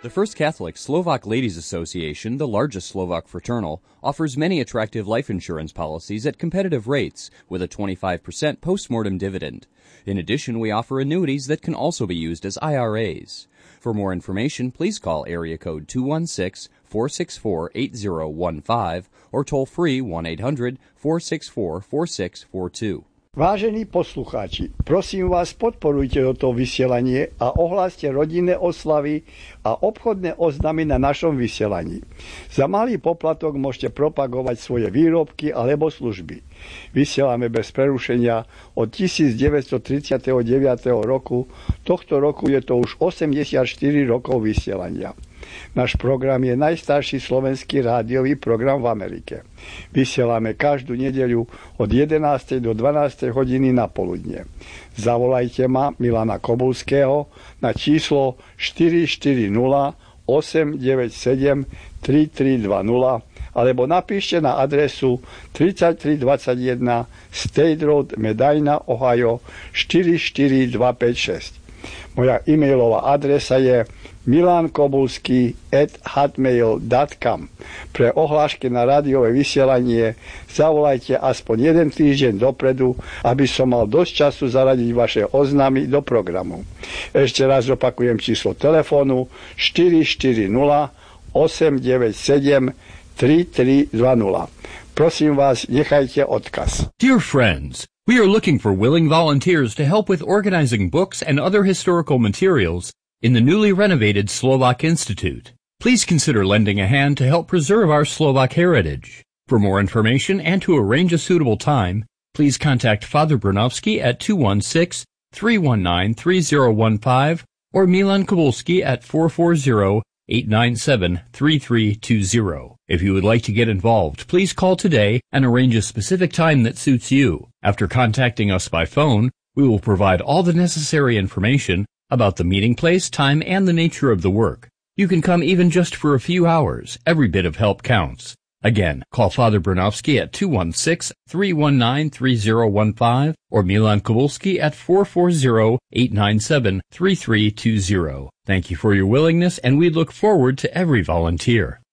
The First Catholic Slovak Ladies Association, the largest Slovak fraternal, offers many attractive life insurance policies at competitive rates with a 25% post-mortem dividend. In addition, we offer annuities that can also be used as IRAs. For more information, please call area code 216-464-8015 or toll free 1-800-464-4642. Vážení poslucháči, prosím vás, podporujte toto vysielanie a ohláste rodinné oslavy a obchodné oznámy na našom vysielaní. Za malý poplatok môžete propagovať svoje výrobky alebo služby. Vysielame bez prerušenia od 1939 roku. Tohto roku je to už 84 rokov vysielania. Náš program je najstarší slovenský rádiový program v Amerike. Vysielame každú nedeľu od 11. do 12. hodiny na poludne. Zavolajte ma, Milana Kobulského, na číslo 440 897 3320 alebo napíšte na adresu 3321 State Road, Medina, Ohio 44256. Moja e-mailová adresa je milankobulský@hotmail.com. Pre ohlášky na rádiové vysielanie zavolajte aspoň jeden týždeň dopredu, aby som mal dosť času zaradiť vaše oznámy do programu. Ešte raz opakujem číslo telefónu 440 897 3320. Prosím vás, nechajte odkaz. Dear friends, we are looking for willing volunteers to help with organizing books and other historical materials in the newly renovated Slovak Institute. Please consider lending a hand to help preserve our Slovak heritage. For more information and to arrange a suitable time, please contact Father Brnovsky at 216-319-3015 or Milan Kobulski at 440-897-3320. If you would like to get involved, please call today and arrange a specific time that suits you. After contacting us by phone, we will provide all the necessary information about the meeting place, time, and the nature of the work. You can come even just for a few hours. Every bit of help counts. Again, call Father Brnovsky at 216-319-3015 or Milan Kobulski at 440-897-3320. Thank you for your willingness, and we look forward to every volunteer.